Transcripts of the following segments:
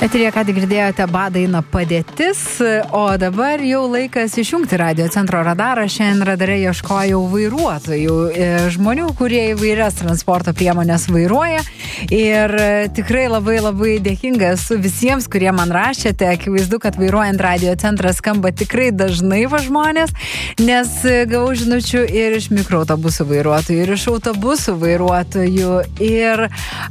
Eterija, ką tik girdėjote, badaina padėtis, o dabar jau laikas išjungti radio centro radarą. Šiandien radare ieškojau vairuotojų, žmonių, kurie įvairias transporto priemonės vairuoja. Ir tikrai labai dėkinga esu visiems, kurie man rašėte. Akivaizdu, kad vairuojant radio centrą skamba tikrai dažnai va žmonės, nes gavau žinučių ir iš mikroautobusų vairuotojų, ir iš autobusų vairuotojų, ir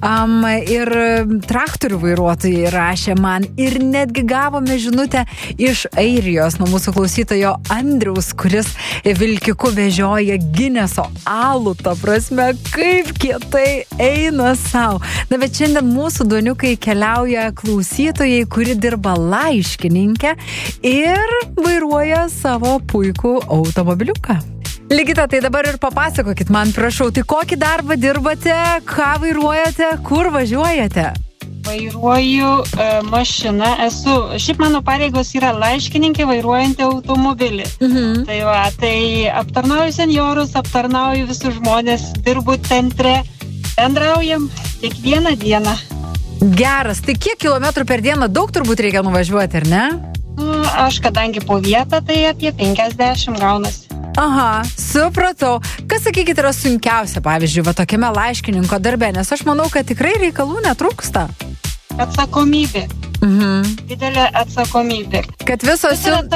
traktorių vairuotojai rašė man, ir netgi gavome žinutę iš Airijos nuo mūsų klausytojo Andriaus, kuris vilkiku vežioja Gineso alų, ta prasme, kaip kietai eina sau. Na, bet šiandien mūsų duoniukai keliauja klausytojai, kuri dirba laiškininkę ir vairuoja savo puikų automobiliuką. Ligita, tai dabar ir papasakokit man, prašau, tai kokį darbą dirbate, ką vairuojate, kur važiuojate? Vairuoju mašiną, šiaip mano pareigos yra laiškininkė vairuojanti automobilį. Tai aptarnauju senjorus, aptarnauju visus žmonės, dirbu centre, bendraujam kiekvieną dieną. Geras, tai kiek kilometrų per dieną? Daug turbūt reikia nuvažiuoti, ar ne? Aš kadangi po vietą, tai apie 50 gaunasi. Aha, supratau. Kas, sakykit, yra sunkiausia, pavyzdžiui, va tokiame laiškininko darbe, nes aš manau, kad tikrai reikalų netrūksta. Atsakomybė. Didelė atsakomybė. Kad visos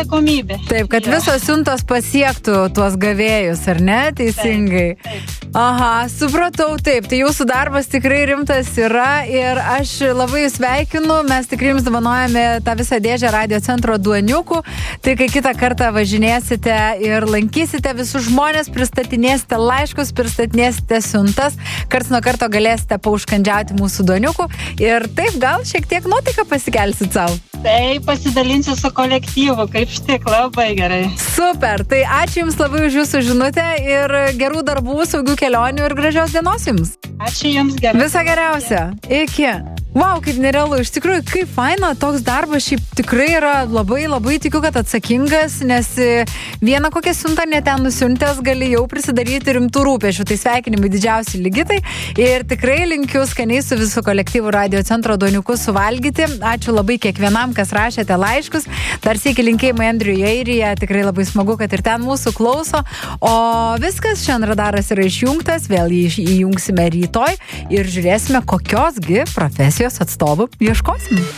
siuntos pasiektų tuos gavėjus, ar ne? Teisingai. Taip. Aha, supratau, taip. Tai jūsų darbas tikrai rimtas yra ir aš labai jūs sveikinu. Mes tikrai jums dovanojame tą visą dėžę radio centro duoniukų. Tai kai kitą kartą važinėsite ir lankysite visus žmonės, pristatinėsite laiškus, pristatinėsite siuntas, karts nuo karto galėsite paužkandžiauti mūsų duoniukų ir taip gal šiek tiek nuotaiką pasikelsit savo. Tai pasidalinsiu su kolektyvu, kaip štik, labai gerai. Super, tai ačiū Jums labai už Jūsų žinutę ir gerų darbų, saugių kelionių ir gražios dienos Jums. Ačiū Jums, gerai. Visą geriausią. Iki. Wow, kaip nerealu, iš tikrųjų, kaip faina, toks darbas šiaip tikrai yra labai tikiu, kad atsakingas, nes vieną kokią siuntą neten nusiuntęs gali jau prisidaryti rimtų rūpešių, tai sveikinimai didžiausi Ligitai ir tikrai linkiu skaniai su visų kolektyvų radio centro duoniukus suvalgyti. Ačiū labai kiekvienam, kas rašėte laiškus, dar sėki linkėjimai Andriui Airija, tikrai labai smagu, kad ir ten mūsų klauso, o viskas, šiandien radaras yra išjungtas, vėl jį įjungsime rytoj ir žiūrėsime, kokiosgi profesijos atstovų ieškosim.